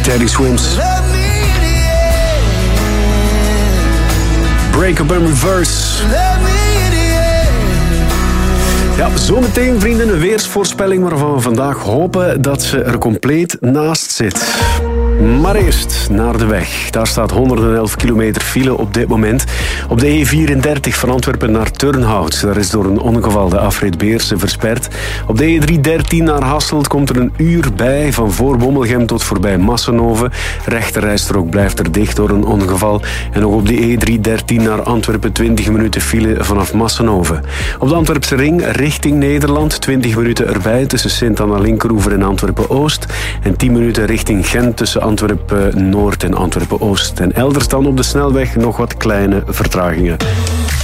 Teddy Swims. Break Up and Reverse. Ja, zometeen, vrienden, een weersvoorspelling waarvan we vandaag hopen dat ze er compleet naast zit. Maar eerst naar de weg. Daar staat 111 kilometer file op dit moment. Op de E34 van Antwerpen naar Turnhout. Daar is door een ongeval de afrit Beersen versperd. Op de E313 naar Hasselt komt er een uur bij. Van voor Bommelgem tot voorbij Massenhoven. Rechterrijstrook blijft er dicht door een ongeval. En ook op de E313 naar Antwerpen 20 minuten file vanaf Massenhoven. Op de Antwerpse ring richting Nederland 20 minuten erbij tussen Sint-Anna-Linkeroever en Antwerpen-Oost. En 10 minuten richting Gent tussen Antwerpen-Noord en Antwerpen-Oost. En elders dan op de snelweg nog wat kleine vertragingen.